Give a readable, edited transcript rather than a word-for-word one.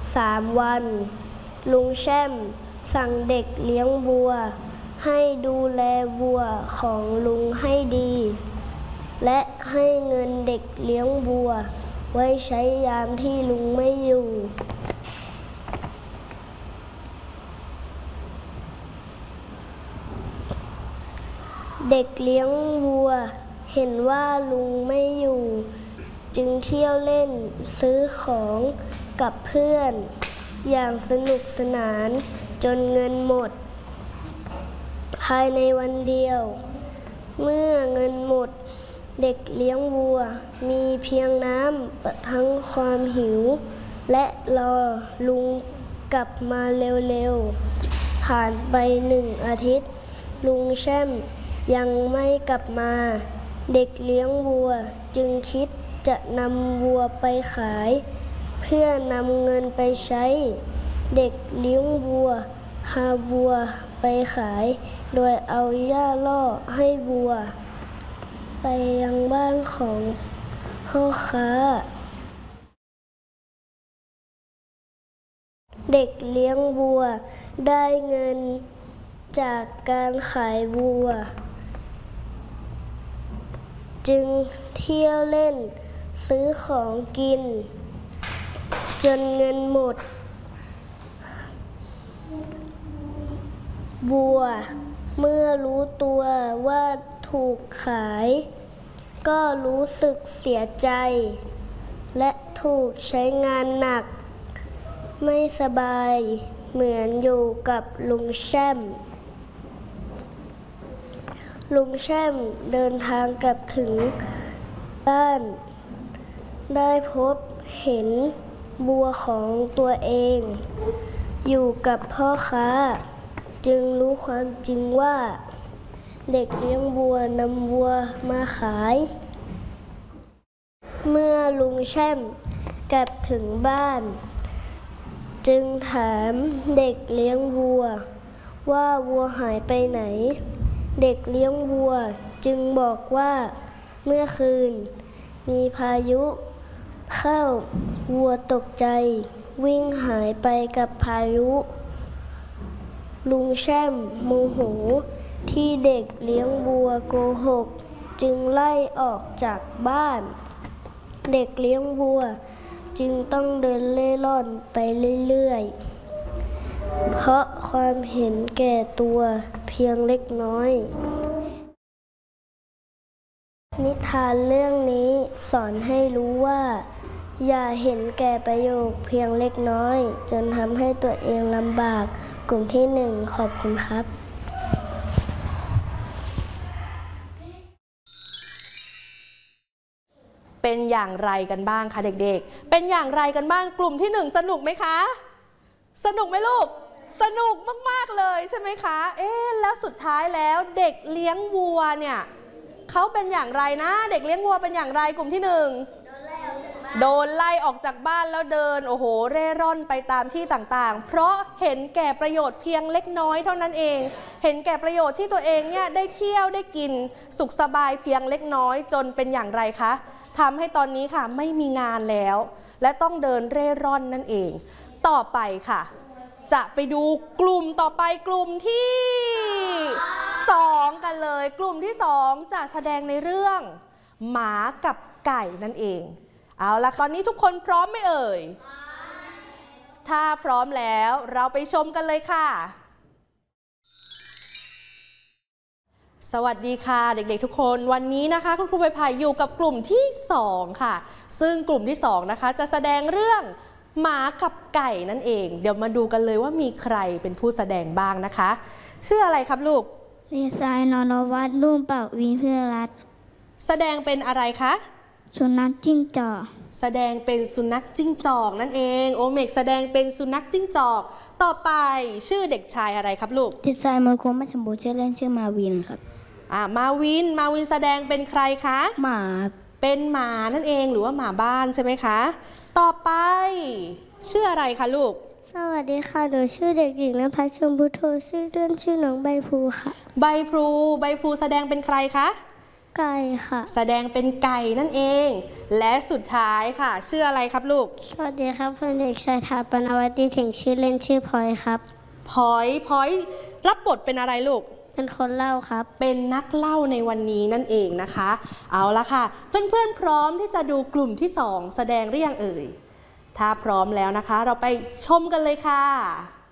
3 วัน ลุงแช่มสั่งเด็กเลี้ยงวัวให้ดูแลวัวของลุงให้ดีและให้เงินเด็กเลี้ยงวัวไว้ใช้ยามที่ลุงไม่อยู่เด็กเลี้ยงวัวเห็นว่าลุงไม่อยู่จึงเที่ยวเล่นซื้อของกับเพื่อนอย่างสนุกสนานจนเงินหมดภายในวันเดียวเมื่อเงินหมดเด็กเลี้ยงวัวมีเพียงน้ำประทังความหิวและรอลุงกลับมาเร็วๆผ่านไป1 อาทิตย์ลุงแช่มยังไม่กลับมาเด็กเลี้ยงวัวจึงคิดจะนำวัวไปขายเพื่อนำเงินไปใช้เด็กเลี้ยงวัวพาวัวไปขายโดยเอาหญ้าล่อให้วัวไปยังบ้านของพ่อค้าเด็กเลี้ยงวัวได้เงินจากการขายวัวจึงเที่ยวเล่นซื้อของกินจนเงินหมดวัวเมื่อรู้ตัวว่าถูกขายก็รู้สึกเสียใจและถูกใช้งานหนักไม่สบายเหมือนอยู่กับลุงแช่มลุงแช่มเดินทางกลับถึงบ้านได้พบเห็นวัวของตัวเองอยู่กับพ่อค้าจึงรู้ความจริงว่าเด็กเลี้ยงวัวนำวัวมาขายเมื่อลุงแช่มกลับถึงบ้านจึงถามเด็กเลี้ยงวัวว่าวัวหายไปไหนเด็กเลี้ยงวัวจึงบอกว่าเมื่อคืนมีพายุเข้าวัวตกใจวิ่งหายไปกับพายุลุงแช่มโมโหที่เด็กเลี้ยงวัวโกหกจึงไล่ออกจากบ้านเด็กเลี้ยงวัวจึงต้องเดินเล่ร่อนไปเรื่อยๆเพราะความเห็นแก่ตัวเพียงเล็กน้อยนิทานเรื่องนี้สอนให้รู้ว่าอย่าเห็นแก่ประโยชน์เพียงเล็กน้อยจนทำให้ตัวเองลำบากกลุ่มที่ 1ขอบคุณครับเป็นอย่างไรกันบ้างคะเด็กๆเป็นอย่างไรกันบ้างกลุ่มที่ 1สนุกไหมคะสนุกไหมลูกสนุกมากๆเลยใช่ไหมคะแล้วสุดท้ายแล้วเด็กเลี้ยงวัวเนี่ยเขาเป็นอย่างไรนะเด็กเลี้ยงวัวเป็นอย่างไรกลุ่มที่ 1โดนไล่ออกจากบ้านแล้วเดินโอ้โหเร่ร่อนไปตามที่ต่างๆเพราะเห็นแก่ประโยชน์เพียงเล็กน้อยเท่านั้นเองเห็นแก่ประโยชน์ที่ตัวเองเนี่ยได้เที่ยวได้กินสุขสบายเพียงเล็กน้อยจนเป็นอย่างไรคะทำให้ตอนนี้ค่ะไม่มีงานแล้วและต้องเดินเร่ร่อนนั่นเองต่อไปค่ะจะไปดูกลุ่มต่อไปกลุ่มที่2กันเลยกลุ่มที่2จะแสดงในเรื่องหมากับไก่นั่นเองเอาล่ะตอนนี้ทุกคนพร้อมไหมเอ่ยถ้าพร้อมแล้วเราไปชมกันเลยค่ะสวัสดีค่ะเด็กๆทุกคนวันนี้นะคะคุณครูใบไผ่อยู่กับกลุ่มที่2ค่ะซึ่งกลุ่มที่2นะคะจะแสดงเรื่องหมากับไก่นั่นเองเดี๋ยวมาดูกันเลยว่ามีใครเป็นผู้แสดงบ้างนะคะชื่ออะไรครับลูกดีไซน์นนวัฒน์รุ่งเป่าวินเพื่อรัฐแสดงเป็นอะไรคะสุนัขจิ้งจอกแสดงเป็นสุนัขจิ้งจอกนั่นเองโอเมกแสดงเป็นสุนัขจิ้งจอกต่อไปชื่อเด็กชายอะไรครับลูกดีไซน์มรคมมัชบูชื่อเล่นชื่อมาวินครับมาวินแสดงเป็นใครคะหมาเป็นหมานั่นเองหรือว่าหมาบ้านใช่ไหมคะต่อไปชื่ออะไรคะลูกสวัสดีค่ะหนูชื่อเด็กหญิงณภัสชมพูโทชื่อเล่นชื่อน้องใบพลูค่ะใบพลูแสดงเป็นใครคะไก่ค่ะแสดงเป็นไก่นั่นเอง และสุดท้ายค่ะชื่ออะไรครับลูกสวัสดีครับผมเด็กชายถาปนวัตติถึงชื่อเล่นชื่อพลอยครับพลอยรับบทเป็นอะไรลูกเป็นคนเล่าครับเป็นนักเล่าในวันนี้นั่นเองนะคะเอาละค่ะเพื่อนๆพร้อมที่จะดูกลุ่มที่2แสดงหรือยังเอ่ยถ้าพร้อมแล้วนะคะเราไปชมกันเลยค่ะ